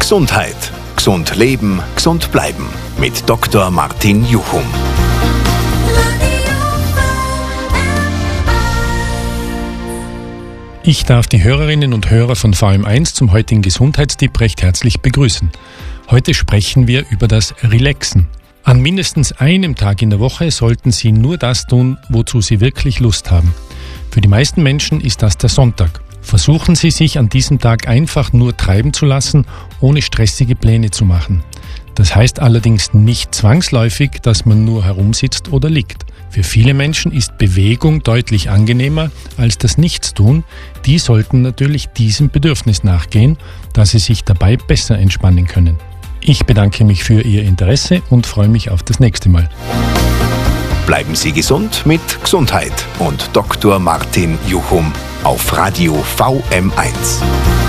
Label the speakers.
Speaker 1: Gesundheit. Gesund leben, gesund bleiben. Mit Dr. Martin Juchum.
Speaker 2: Ich darf die Hörerinnen und Hörer von VM1 zum heutigen Gesundheitstipp recht herzlich begrüßen. Heute sprechen wir über das Relaxen. An mindestens einem Tag in der Woche sollten Sie nur das tun, wozu Sie wirklich Lust haben. Für die meisten Menschen ist das der Sonntag. Versuchen Sie, sich an diesem Tag einfach nur treiben zu lassen, ohne stressige Pläne zu machen. Das heißt allerdings nicht zwangsläufig, dass man nur herumsitzt oder liegt. Für viele Menschen ist Bewegung deutlich angenehmer als das Nichtstun. Die sollten natürlich diesem Bedürfnis nachgehen, da sie sich dabei besser entspannen können. Ich bedanke mich für Ihr Interesse und freue mich auf das nächste Mal.
Speaker 1: Bleiben Sie gesund mit Gesundheit und Dr. Martin Juchum auf Radio VM1.